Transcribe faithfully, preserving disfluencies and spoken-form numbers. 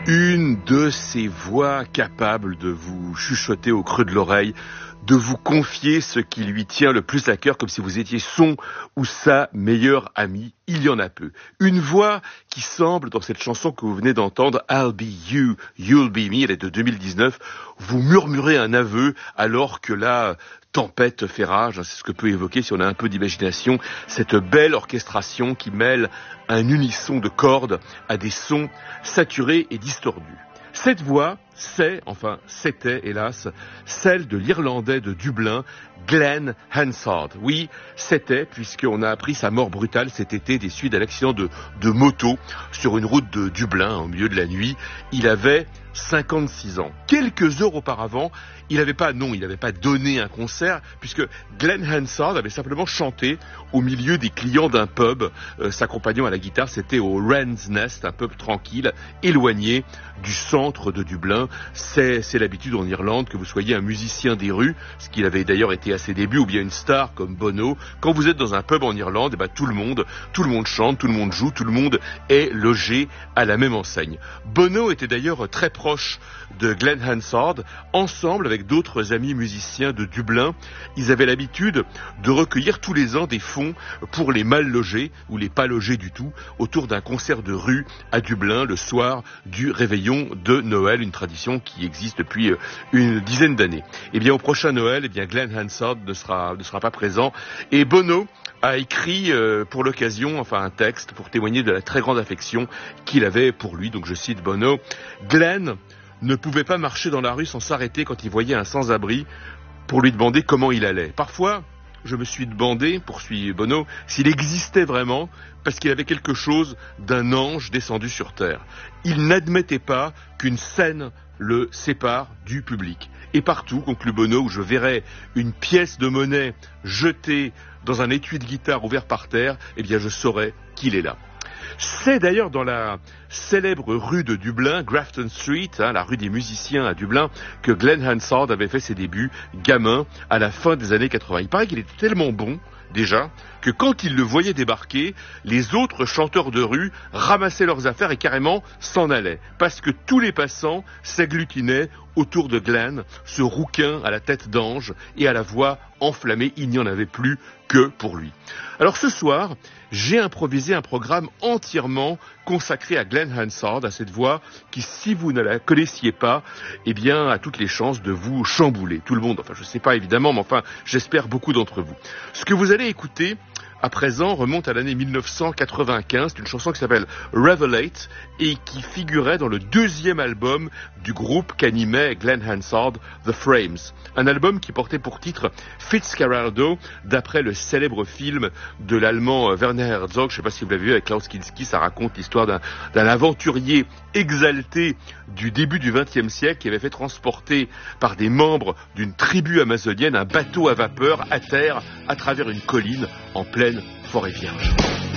Une de ces voix capables de vous chuchoter au creux de l'oreille, de vous confier ce qui lui tient le plus à cœur, comme si vous étiez son ou sa meilleure amie. Il y en a peu. Une voix qui semble, dans cette chanson que vous venez d'entendre, I'll be you, you'll be me, elle est de deux mille dix-neuf, vous murmurez un aveu alors que la tempête fait rage. C'est ce que peut évoquer, si on a un peu d'imagination, cette belle orchestration qui mêle un unisson de cordes à des sons saturés et distordus. Cette voix, c'est, enfin c'était hélas, celle de l'Irlandais de Dublin, Glen Hansard. Oui, c'était, puisqu'on a appris sa mort brutale cet été des suites d'un accident de, de moto sur une route de Dublin, au milieu de la nuit. Il avait cinquante-six ans. Quelques heures auparavant, il n'avait pas, non, il n'avait pas donné un concert, puisque Glen Hansard avait simplement chanté au milieu des clients d'un pub, euh, s'accompagnant à la guitare. C'était au Wren's Nest, un pub tranquille, éloigné du centre de Dublin. C'est, c'est l'habitude en Irlande que vous soyez un musicien des rues, ce qu'il avait d'ailleurs été à ses débuts, ou bien une star comme Bono. Quand vous êtes dans un pub en Irlande, eh ben, tout le monde, tout le monde chante, tout le monde joue, tout le monde est logé à la même enseigne. Bono était d'ailleurs très proche de Glen Hansard. Ensemble avec d'autres amis musiciens de Dublin, ils avaient l'habitude de recueillir tous les ans des fonds pour les mal logés ou les pas logés du tout autour d'un concert de rue à Dublin le soir du réveillon de Noël, une tradition qui existe depuis une dizaine d'années. Et bien au prochain Noël, eh bien Glen Hansard ne sera ne sera pas présent et Bono a écrit euh, pour l'occasion, enfin un texte pour témoigner de la très grande affection qu'il avait pour lui. Donc je cite Bono: Glen ne pouvait pas marcher dans la rue sans s'arrêter quand il voyait un sans-abri pour lui demander comment il allait. Parfois, je me suis demandé, poursuit Bono, s'il existait vraiment, parce qu'il avait quelque chose d'un ange descendu sur terre. Il n'admettait pas qu'une scène le sépare du public. Et partout, conclut Bono, où je verrais une pièce de monnaie jetée dans un étui de guitare ouvert par terre, eh bien je saurais qu'il est là. C'est d'ailleurs dans la célèbre rue de Dublin, Grafton Street, hein, la rue des musiciens à Dublin, que Glen Hansard avait fait ses débuts, gamin, à la fin des années quatre-vingts. Il paraît qu'il était tellement bon, déjà, que quand il le voyait débarquer, les autres chanteurs de rue ramassaient leurs affaires et carrément s'en allaient. Parce que tous les passants s'agglutinaient autour de Glen, ce rouquin à la tête d'ange et à la voix enflammée. Il n'y en avait plus que pour lui. Alors ce soir, j'ai improvisé un programme entièrement consacré à Glen Hansard, à cette voix qui, si vous ne la connaissiez pas, eh bien, a toutes les chances de vous chambouler. Tout le monde, enfin je ne sais pas évidemment, mais enfin j'espère beaucoup d'entre vous. Ce que vous allez écouter à présent remonte à l'année mille neuf cent quatre-vingt-quinze, c'est une chanson qui s'appelle Revelate et qui figurait dans le deuxième album du groupe qu'animait Glen Hansard, The Frames. Un album qui portait pour titre Fitzcarraldo, d'après le célèbre film de l'allemand Werner Herzog. Je ne sais pas si vous l'avez vu avec Klaus Kinski, ça raconte l'histoire d'un, d'un aventurier exalté du début du vingtième siècle qui avait fait transporter par des membres d'une tribu amazonienne un bateau à vapeur à terre à travers une colline en pleine forêt vierge.